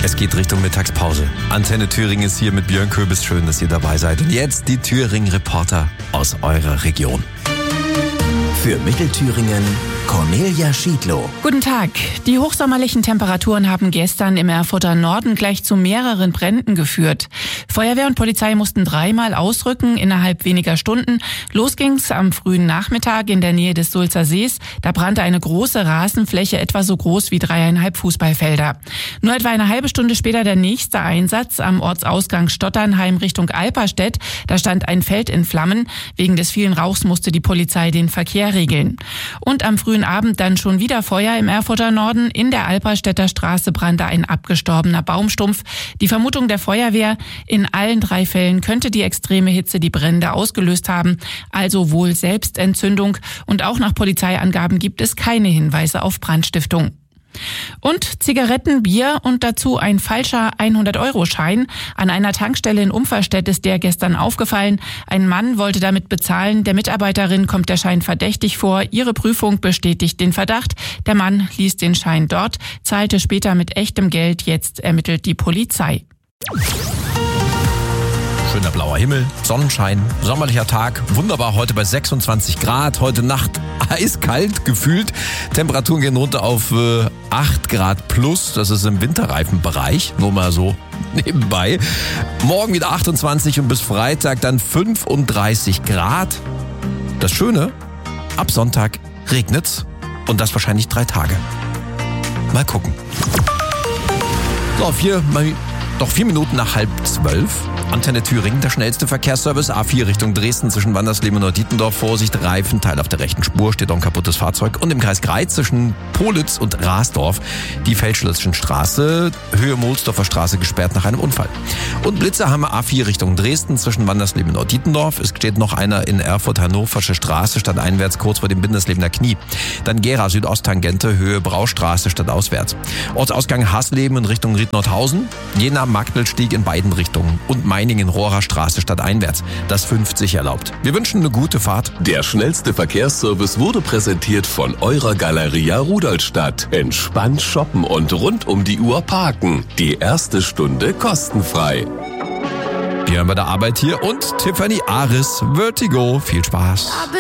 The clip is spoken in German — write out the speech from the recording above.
Es geht Richtung Mittagspause. Antenne Thüringen ist hier mit Björn Köbis. Schön, dass ihr dabei seid. Und jetzt die Thüringen-Reporter aus eurer Region. Für Mittelthüringen Cornelia Schiedlow. Guten Tag. Die hochsommerlichen Temperaturen haben gestern im Erfurter Norden gleich zu mehreren Bränden geführt. Feuerwehr und Polizei mussten 3-mal ausrücken innerhalb weniger Stunden. Los ging's am frühen Nachmittag in der Nähe des Sulzer Sees. Da brannte eine große Rasenfläche, etwa so groß wie 3,5 Fußballfelder. Nur etwa eine halbe Stunde später der nächste Einsatz am Ortsausgang Stotternheim Richtung Alperstedt. Da stand ein Feld in Flammen. Wegen des vielen Rauchs musste die Polizei den Verkehr regeln. Und am frühen Abend dann schon wieder Feuer im Erfurter Norden. In der Alperstedter Straße brannte ein abgestorbener Baumstumpf. Die Vermutung der Feuerwehr: in allen 3 Fällen könnte die extreme Hitze die Brände ausgelöst haben. Also wohl Selbstentzündung. Und auch nach Polizeiangaben gibt es keine Hinweise auf Brandstiftung. Und Zigaretten, Bier und dazu ein falscher 100-Euro-Schein. An einer Tankstelle in Umferstedt ist der gestern aufgefallen. Ein Mann wollte damit bezahlen. Der Mitarbeiterin kommt der Schein verdächtig vor. Ihre Prüfung bestätigt den Verdacht. Der Mann ließ den Schein dort, zahlte später mit echtem Geld. Jetzt ermittelt die Polizei. Schöner blauer Himmel, Sonnenschein, sommerlicher Tag, wunderbar heute bei 26 Grad, heute Nacht eiskalt gefühlt. Temperaturen gehen runter auf 8 Grad plus, das ist im Winterreifenbereich, nur mal so nebenbei. Morgen wieder 28 und bis Freitag dann 35 Grad. Das Schöne, ab Sonntag regnet's und das wahrscheinlich 3 Tage. Mal gucken. So, 4 Minuten nach 11:30. Antenne Thüringen, der schnellste Verkehrsservice. A4 Richtung Dresden zwischen Wandersleben und Neudietendorf. Vorsicht, Reifenteil auf der rechten Spur, steht auch ein kaputtes Fahrzeug. Und im Kreis Greiz zwischen Politz und Rasdorf die Feldschlösschen Straße, Höhe Mohlsdorfer Straße gesperrt nach einem Unfall. Und Blitzer haben wir A4 Richtung Dresden zwischen Wandersleben und Neudietendorf. Es steht noch einer in Erfurt-Hannoversche Straße stadteinwärts kurz vor dem Bindeslebener Knie. Dann Gera Südosttangente, Höhe Braustraße stadtauswärts. Ortsausgang Hasleben in Richtung Ried-Nordhausen. Jena Magdelstieg in beiden Richtungen. Und Meiningen-Rohrer Straße stadteinwärts. Das 50 erlaubt. Wir wünschen eine gute Fahrt. Der schnellste Verkehrsservice wurde präsentiert von eurer Galeria Rudolstadt. Entspannt shoppen und rund um die Uhr parken. Die erste Stunde kostenfrei. Wir haben bei der Arbeit hier und Tiffany Aris, Vertigo. Viel Spaß.